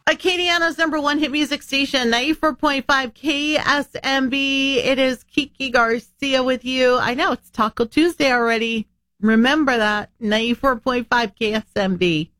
Acadiana's number one hit music station, 94.5 KSMB. It is Kiki Garcia with you. I know it's Taco Tuesday already. Remember that, 94.5 KSMB.